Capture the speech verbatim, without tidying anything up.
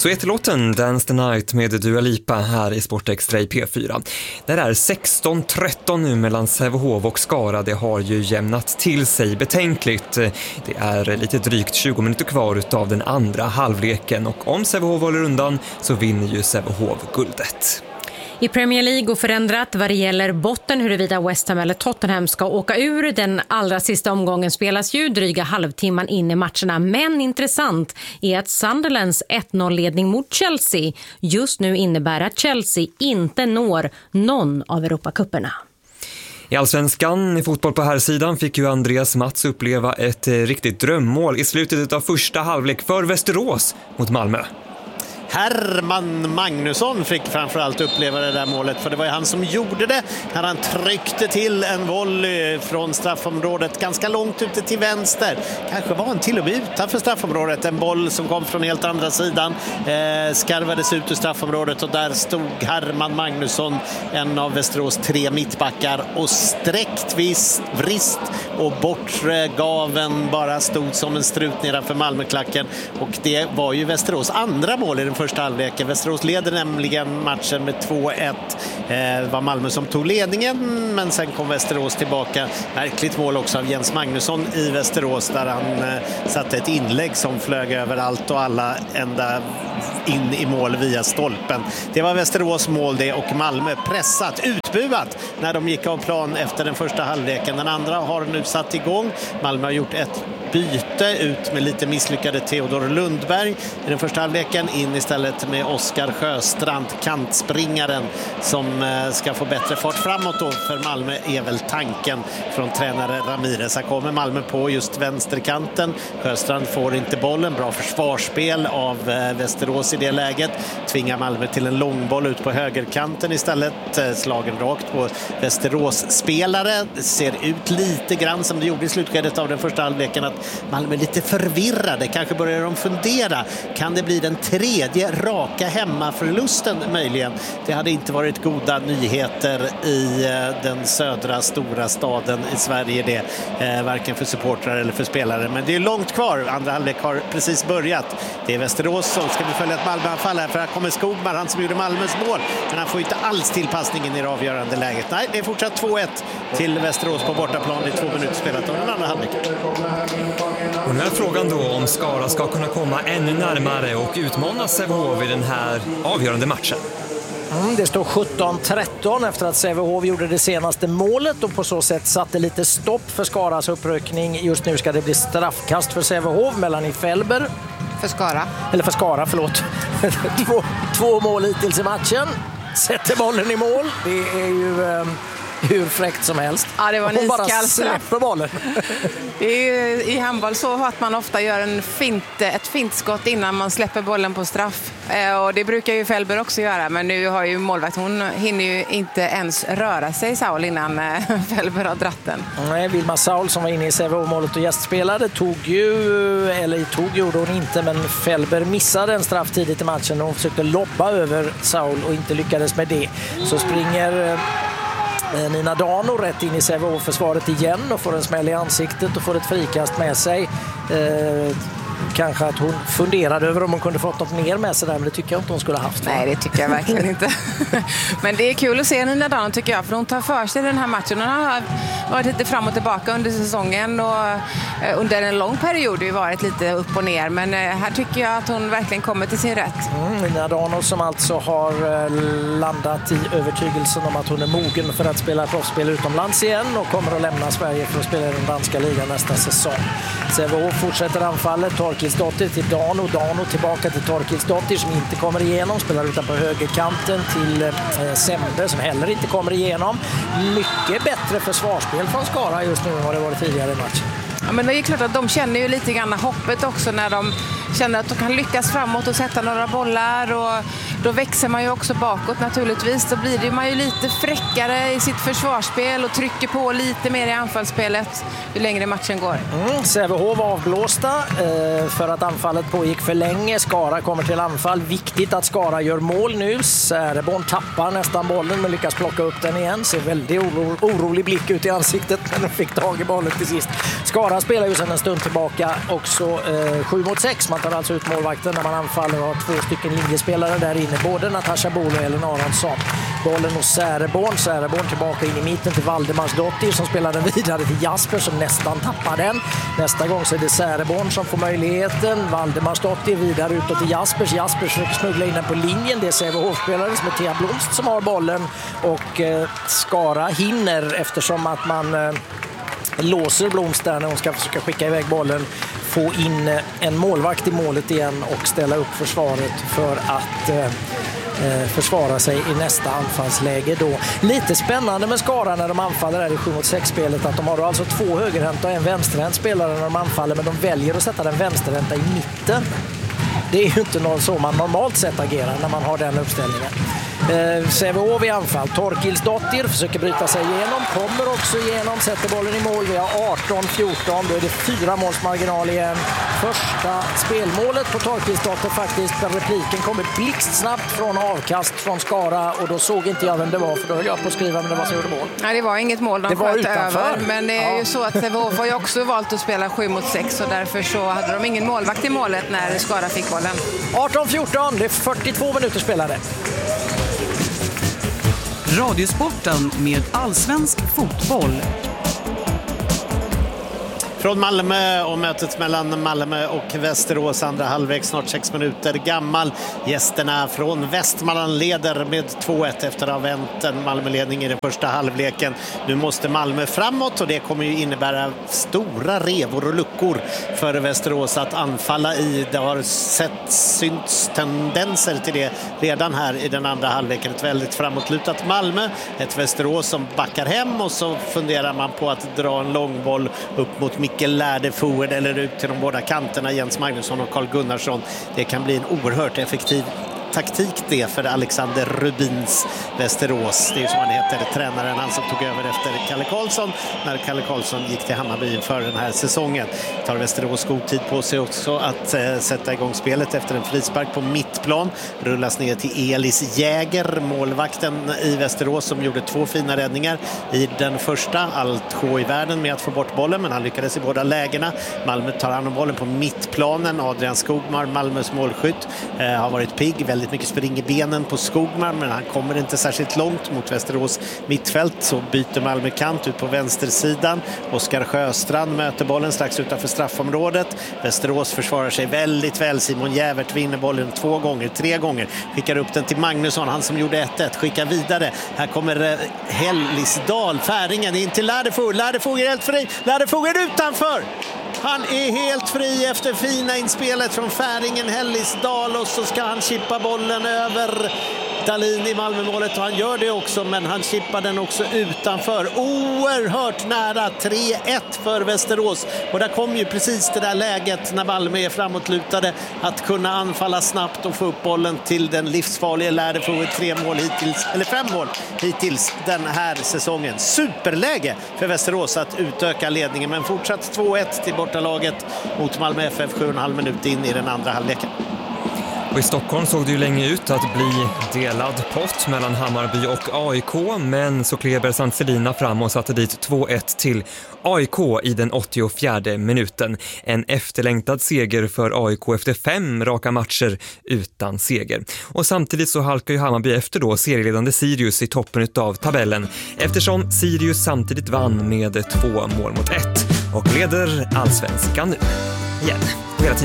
Så heter låten Dance the Night med Dua Lipa här i Sport Extra i P fyra. Det är sexton tretton nu mellan Sävehof och Skara. Det har ju jämnat till sig betänkligt. Det är lite drygt tjugo minuter kvar utav den andra halvleken och om Sävehof håller undan så vinner ju Sävehof guldet. I Premier League går förändrat vad det gäller botten huruvida West Ham eller Tottenham ska åka ur. Den allra sista omgången spelas ju dryga halvtimman in i matcherna. Men intressant är att Sunderlands ett noll-ledning mot Chelsea just nu innebär att Chelsea inte når någon av Europacupperna. I Allsvenskan i fotboll på här sidan fick ju Andreas Mats uppleva ett riktigt drömmål i slutet av första halvlek för Västerås mot Malmö. Herman Magnusson fick framförallt uppleva det där målet, för det var ju han som gjorde det när han tryckte till en volley från straffområdet ganska långt ute till vänster. Kanske var han till och med utanför straffområdet. En boll som kom från helt andra sidan eh, skarvades ut ur straffområdet och där stod Herman Magnusson, en av Västerås tre mittbackar, och sträckt vis, vrist och bortre gaven bara stod som en strut nedanför Malmöklacken, och det var ju Västerås andra mål i den första halvleken. Västerås leder nämligen matchen med två ett. Det var Malmö som tog ledningen, men sen kom Västerås tillbaka. Verkligt mål också av Jens Magnusson i Västerås, där han satte ett inlägg som flög över allt och alla ända in i mål via stolpen. Det var Västerås mål det, och Malmö pressat, utbuat när de gick av plan efter den första halvleken. Den andra har nu satt igång. Malmö har gjort ett byte ut med lite misslyckade Theodor Lundberg i den första halvleken, in istället med Oskar Sjöstrand, kantspringaren, som ska få bättre fart framåt då för Malmö, är väl tanken från tränare Ramirez. Här kommer Malmö på just vänsterkanten. Sjöstrand får inte bollen. Bra försvarsspel av Västerås i det läget. Tvingar Malmö till en långboll ut på högerkanten istället. Slagen rakt på Västerås-spelare. Ser ut lite grann som det gjorde i slutskedet av den första halvleken, att Malmö är lite förvirrade. Kanske börjar de fundera. Kan det bli den tredje raka hemmaförlusten möjligen? Det hade inte varit goda nyheter i den södra stora staden i Sverige det. Eh, varken för supportrar eller för spelare. Men det är långt kvar. Andra halvlek har precis börjat. Det är Västerås som ska vi följa ett Malmö-anfall här, för här kommer Skogmar, han som gjorde Malmös mål. Men han får inte alls tillpassningen i det avgörande läget. Nej, det är fortsatt två ett till Västerås på bortaplan i två minuter spelat av den andra halvleken. Och den här frågan då om Skara ska kunna komma ännu närmare och utmana Sävehof i den här avgörande matchen. Mm, det står sjutton tretton efter att Sävehof gjorde det senaste målet och på så sätt satte lite stopp för Skaras uppryckning. Just nu ska det bli straffkast för Sävehof mellan i Felber. För Skara. Eller för Skara, förlåt. två, två mål hittills i matchen. Sätter bollen i mål. Det är ju... Um... hur fräckt som helst. Ja, det var en hon bara iskall släpper bollen. Det är ju i handboll så att man ofta gör en fint, ett fint skott innan man släpper bollen på straff. Eh, och det brukar ju Felber också göra, men nu har ju målvakt, hon hinner ju inte ens röra sig, Saul, innan eh, Felber har dratt den. Nej, Vilma Saul som var inne i Sävehof-målet och gästspelade tog ju, eller tog gjorde hon inte, men Felber missade en straff tidigt i matchen och hon försökte lobba över Saul och inte lyckades med det. Så springer... Eh, Nina Dano rätt in i Sävehof-försvaret igen och får en smäll i ansiktet och får ett frikast med sig. Eh, kanske att hon funderade över om hon kunde fått något mer med sig där, men det tycker jag inte hon skulle ha haft. Nej, det tycker jag verkligen inte. Men det är kul att se Nina Dano, tycker jag, för hon tar för sig den här matchen. Hon har varit lite fram och tillbaka under säsongen och under en lång period har ju varit lite upp och ner, men här tycker jag att hon verkligen kommer till sin rätt. Mm, Nina Dano som alltså har landat i övertygelsen om att hon är mogen för att spela proffsspel utomlands igen och kommer att lämna Sverige för att spela i den danska ligan nästa säsong. Sävehof fortsätter anfallet. Torkilsdottir till Dano. Dano tillbaka till Torkilsdottir som inte kommer igenom. Spelar utanpå högerkanten till eh, Sembe som heller inte kommer igenom. Mycket bättre försvarsspel från Skara just nu än vad det var tidigare i matchen. Ja, men det är klart att de känner ju lite grann hoppet också när de känner att de kan lyckas framåt och sätta några bollar och då växer man ju också bakåt naturligtvis. Då blir det man ju lite fräckare i sitt försvarsspel och trycker på lite mer i anfallsspelet ju längre matchen går. Mm, Sävehof var avblåsta eh, för att anfallet pågick för länge. Skara kommer till anfall. Viktigt att Skara gör mål nu. Säreborn tappar nästan bollen men lyckas plocka upp den igen. Ser väldigt oro, orolig blick ut i ansiktet men de fick tag i bollen till sist. Skara spelar ju sedan en stund tillbaka också eh, sju mot sex. Man tar alltså ut målvakten när man anfaller och har två stycken linjespelare där inne. Både Natasha Bolo och Ellen Aronsson. Bollen hos Säreborn. Säreborn tillbaka in i mitten till Valdemarsdottir som spelar den vidare till Jasper som nästan tappar den. Nästa gång så är det Säreborn som får möjligheten. Valdemarsdottir vidare utåt till Jaspers. Jasper försöker smuggla in den på linjen. Det är Sävehof-spelare som är Thea Blomst som har bollen. Och eh, Skara hinner eftersom att man eh, låser Blomst där när hon ska försöka skicka iväg bollen. Få in eh, en målvakt i målet igen och ställa upp försvaret för att eh, försvara sig i nästa anfallsläge då. Lite spännande med Skara när de anfaller här i sju mot sex-spelet att de har alltså två högerhänta och en vänsterhänt spelare när de anfaller men de väljer att sätta den vänsterhänta i mitten. Det är ju inte någon så man normalt sett agerar när man har den uppställningen. Eh, Sävehof i anfall. Torkilsdottir försöker bryta sig igenom. Kommer också igenom. Sätter bollen i mål. Vi har arton fjorton. Då är det fyra målsmarginal igen. Första spelmålet på Torkilsdottir faktiskt. Där repliken kommer blixtsnabbt från avkast från Skara. Och då såg inte jag vem det var. För då höll jag på att skriva men det var så gjorde mål. Nej, det var inget mål de det var sköt utanför. över. Men det är ja. ju så att Sävehof har ju också valt att spela sju mot sex. Och därför så hade de ingen målvakt i målet när Skara fick bollen. arton fjorton. Det är fyrtiotvå minuter spelade. Radiosporten med allsvensk fotboll. Från Malmö och mötet mellan Malmö och Västerås, andra halvlek, snart sex minuter gammal. Gästerna från Västmanland leder med två ett efter att ha vänt en Malmöledning i den första halvleken. Nu måste Malmö framåt och det kommer ju innebära stora revor och luckor för Västerås att anfalla i. Det har sett synts tendenser till det redan här i den andra halvleken. Ett väldigt framåtlutat Malmö, ett Västerås som backar hem och så funderar man på att dra en långboll upp mot Mikkel Lärde forward eller ut till de båda kanterna Jens Magnusson och Carl Gunnarsson. Det kan bli en oerhört effektiv taktik det för Alexander Rubins Västerås. Det är ju som han heter, tränaren, han som tog över efter Kalle Karlsson när Kalle Karlsson gick till Hammarby för den här säsongen. Tar Västerås god tid på sig också att eh, sätta igång spelet efter en frispark på mittplan. Rullas ner till Elis Jäger, målvakten i Västerås som gjorde två fina räddningar i den första. Allt sjå i världen med att få bort bollen men han lyckades i båda lägena. Malmö tar hand om bollen på mittplanen. Adrian Skogmar, Malmös målskytt, eh, har varit pigg. Väldigt mycket spring i benen på Skogmar men han kommer inte särskilt långt mot Västerås mittfält. Så byter Malmö kant ut på vänstersidan. Oskar Sjöstrand möter bollen strax utanför straffområdet. Västerås försvarar sig väldigt väl. Simon Jävert vinner bollen två gånger, tre gånger. Skickar upp den till Magnusson, han som gjorde ett ett. Skickar vidare. Här kommer Hellisdal, Färingen in till Lärdefog. Lärdefog är helt fri. Lärdefog är utanför. Han är helt fri efter fina inspelet från Färingen, Hellisdal och så ska han chippa bollen över Dahlin i Malmömålet och han gör det också men han chippar den också utanför. Oerhört nära tre ett för Västerås och där kom ju precis det där läget när Malmö är framåtlutade att kunna anfalla snabbt och få upp bollen till den livsfarliga Lärdefog. Tre mål hittills, eller fem mål hittills den här säsongen. Superläge för Västerås att utöka ledningen men fortsatt två ett till bortalaget mot Malmö F F sju och en halv minut in i den andra halvleken. Och i Stockholm såg det ju länge ut att bli delad pott mellan Hammarby och A I K, men så klev Sanselina fram och satte dit två ett till A I K i den åttiofjärde minuten. En efterlängtad seger för A I K efter fem raka matcher utan seger. Och samtidigt så halkar ju Hammarby efter då serieledande Sirius i toppen av tabellen eftersom Sirius samtidigt vann med två mål mot ett och leder allsvenskan nu igen. Hela tiden.